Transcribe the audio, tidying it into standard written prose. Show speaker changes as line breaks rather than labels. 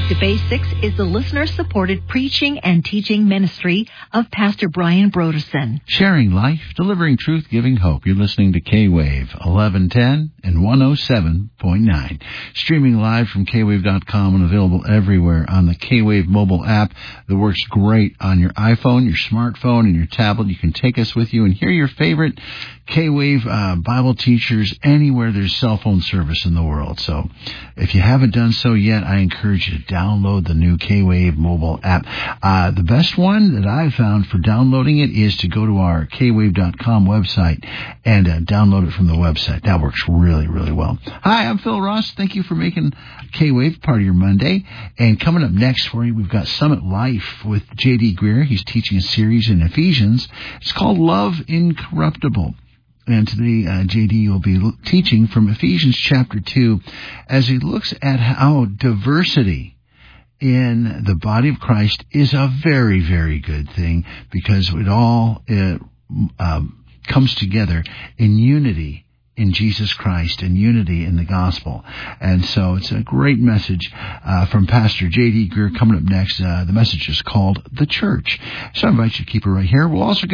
Back to Basics is the listener-supported preaching and teaching ministry of Pastor Brian Brodersen.
Sharing life, delivering truth, giving hope. You're listening to K-Wave 1110 and 107.9. Streaming live from kwave.com and available everywhere on the K-Wave mobile app that works great on your iPhone, your smartphone, and your tablet. You can take us with you and hear your favorite K-Wave Bible teachers anywhere there's cell phone service in the world. So if you haven't done so yet, I encourage you to download the new K-Wave mobile app. The best one that I've found for downloading it is to go to our kwave.com website and download it from the website. That works really, really well. Hi, I'm Phil Ross. Thank you for making K-Wave part of your Monday. And coming up next for you, we've got Summit Life with J.D. Greer. He's teaching a series in Ephesians. It's called Love Incorruptible. And today, J.D. will be teaching from Ephesians chapter 2 as he looks at how diversity in the body of Christ is a very, very good thing because it all comes together in unity in Jesus Christ and unity in the gospel. And so it's a great message from Pastor J.D. Greer coming up next. The message is called The Church. So I invite you to keep it right here. We'll also get